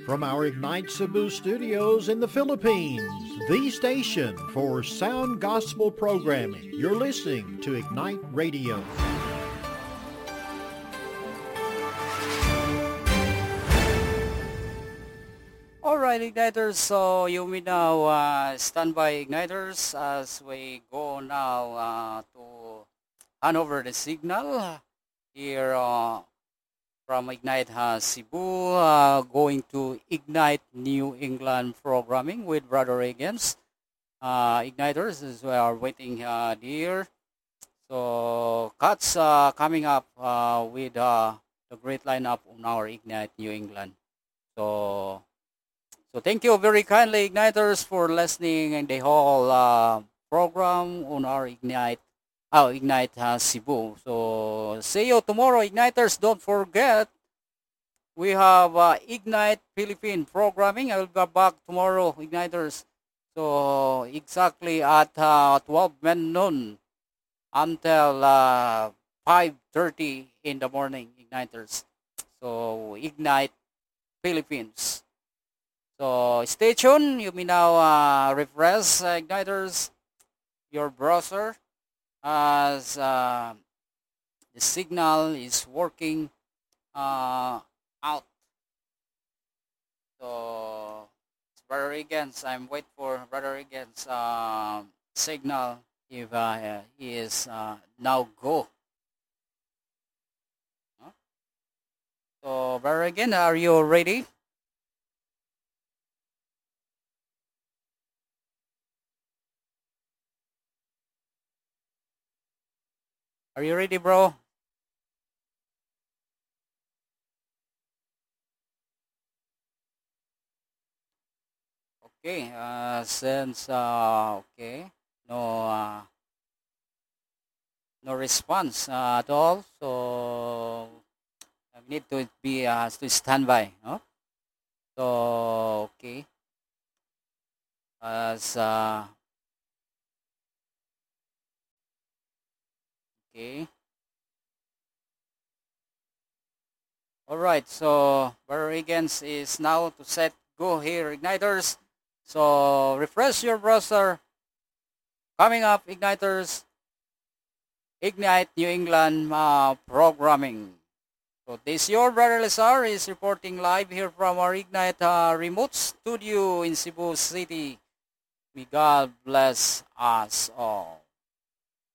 From our Ignite Cebu studios in the Philippines, the station for sound gospel programming, you're listening to Ignite Radio. Alright, Igniters, so you may now stand by, Igniters, as we go now to hand over the signal here from Ignite Cebu, going to Ignite New England programming with Brother Reagans. Igniters, as we are waiting here. So, cuts coming up with the great lineup on our Ignite New England. So thank you very kindly, Igniters, for listening in the whole program on our Ignite Cebu. So see you tomorrow, Igniters. Don't forget, we have Ignite Philippine programming. I will be back tomorrow, Igniters. So exactly at 12 noon until 5:30 in the morning, Igniters. So Ignite Philippines. So stay tuned. You may now refresh, Igniters, your browser as the signal is working out. So it's Brother Reagans. I'm waiting for Brother Reagans' signal if he is now go. So Brother Reagan, are you ready? Are you ready, bro? Okay, since okay, no response at all, so I need to be to stand by, no? So okay, as okay, all right. So Brother Reagans is now to set go here, Igniters. So refresh your browser. Coming up, Igniters, Ignite New England programming. So this your Brother Lazar is reporting live here from our Ignite remote studio in Cebu City. May God bless us all.